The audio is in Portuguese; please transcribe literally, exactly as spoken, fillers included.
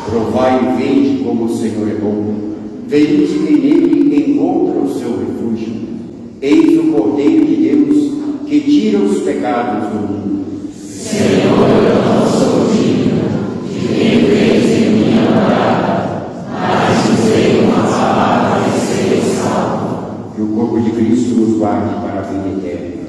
Provai e vede como o Senhor é bom. Feliz quem nele encontra o seu refúgio. Eis o Cordeiro de Deus que tira os pecados do mundo. Senhor, eu não sou digno de entres em minha morada, mas dizei uma palavra e serei salvo. Que o corpo de Cristo nos guarde para a vida eterna.